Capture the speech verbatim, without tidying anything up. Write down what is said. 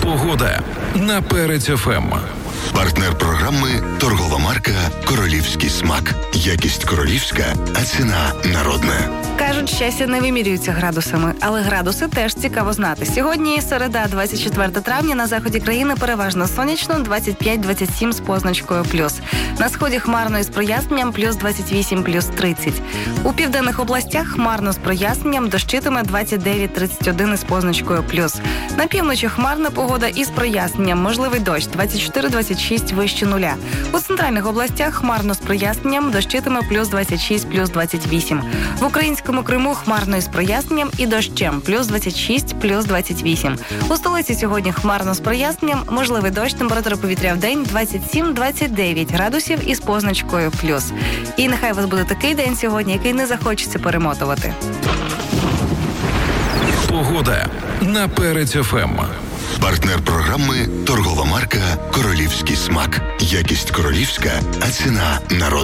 Погода на Перець еф ем. Партнер програми – торгова марка «Королівський смак». Якість королівська, а ціна народна. Кажуть, щастя не вимірюється градусами, але градуси теж цікаво знати. Сьогодні середа, двадцять четвертого травня, на заході країни переважно сонячно, двадцять п'ять двадцять сім з позначкою плюс. На сході хмарно із проясненням, плюс двадцять вісім, плюс тридцять. У південних областях хмарно з проясненням, дощитиме двадцять дев'ять тридцять один із позначкою плюс. На півночі хмарна погода із проясненням, можливий дощ, двадцять чотири двадцять шість вище нуля. У центральних областях хмарно з проясненням, дощитиме плюс двадцять шість, плюс двадцять вісім. В українському Криму хмарно із проясненням і дощем, плюс двадцять шість, плюс двадцять вісім. У столиці сьогодні хмарно з проясненням, можливий дощ, температура повітря в день двадцять сім двадцять дев'ять градусів із позначкою плюс. І нехай у вас буде такий день сьогодні, який не захочеться перемотувати. Погода на Перець еф ем. Партнер програми – торгова марка «Королівський смак». Якість королівська, а ціна народна.